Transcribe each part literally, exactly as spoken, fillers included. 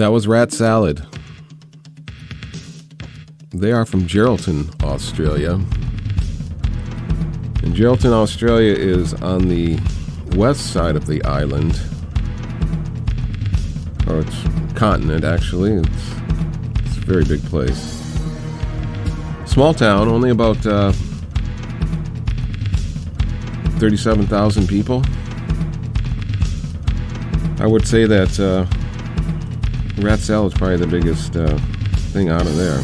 That was Rat Salad. They are from Geraldton, Australia. And Geraldton, Australia is on the west side of the island. Or it's continent, actually. It's, it's a very big place. Small town, only about uh, thirty-seven thousand people. I would say that uh, Rat Salad is probably the biggest uh, thing out of there.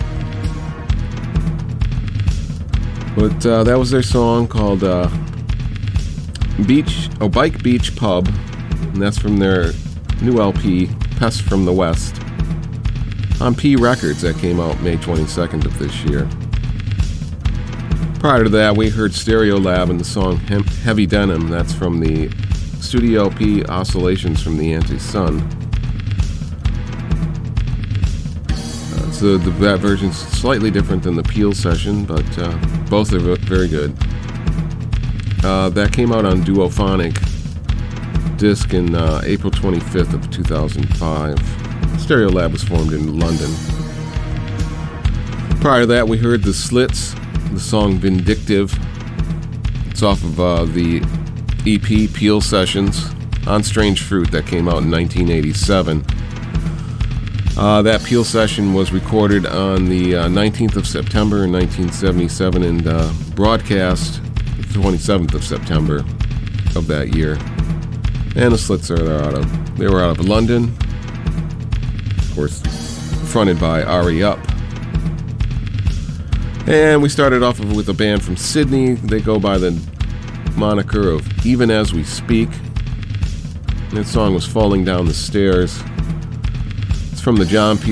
But uh, that was their song called uh, Beach, oh, Bike Beach Pub, and that's from their new L P, Pests from the West, on P Records, that came out May twenty-second of this year. Prior to that, we heard Stereolab and the song Heavy Denim, that's from the Studio L P Oscillations from the Anti-Sun. Uh, so the, that version's slightly different than the Peel session, but uh, both are very good. Uh, that came out on Duophonic disc in uh, April twenty-fifth of two thousand five. Stereolab was formed in London. Prior to that, we heard the Slits, the song Vindictive. It's off of uh, the E P Peel Sessions on Strange Fruit that came out in nineteen eighty-seven. Uh, that Peel session was recorded on the uh, nineteenth of September in nineteen seventy-seven and uh, broadcast the twenty-seventh of September of that year. And the Slits are out of they were out of London, of course, fronted by Ari Up. And we started off with a band from Sydney. They go by the moniker of Even As We Speak. That song was Falling Down the Stairs. It's from the John P.